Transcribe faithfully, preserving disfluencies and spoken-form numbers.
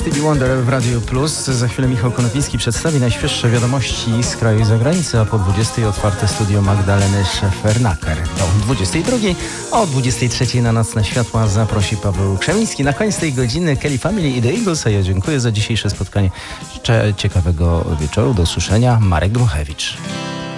Stevie Wonder w Radiu Plus. Za chwilę Michał Konopnicki przedstawi najświeższe wiadomości z kraju i zagranicy, a po dwudziestej otwarte studio Magdaleny Szefernaker. O dwudziestej drugiej, o dwudziestej trzeciej na Nocne Światła zaprosi Paweł Krzemiński. Na koniec tej godziny Kelly Family i The Eagles, a ja dziękuję za dzisiejsze spotkanie. Życzę ciekawego wieczoru. Do usłyszenia. Marek Dmuchewicz.